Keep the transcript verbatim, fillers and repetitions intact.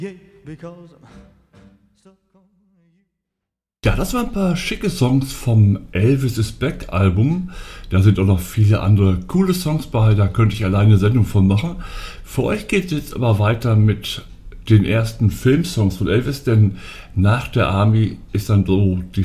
Ja, das waren ein paar schicke Songs vom Elvis is Back Album. Da sind auch noch viele andere coole Songs bei, da könnte ich alleine eine Sendung von machen. Für euch geht es jetzt aber weiter mit den ersten Filmsongs von Elvis, denn nach der Army ist dann so die